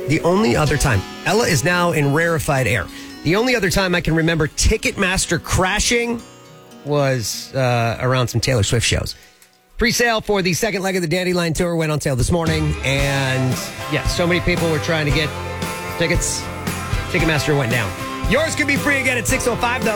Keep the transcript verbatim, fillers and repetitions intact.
The only other time, Ella is now in rarefied air. The only other time I can remember Ticketmaster crashing was uh, around some Taylor Swift shows. Pre-sale for the second leg of the Dandelion Tour went on sale this morning. And yeah, so many people were trying to get tickets. Ticketmaster went down. Yours could be free again at six oh five, though.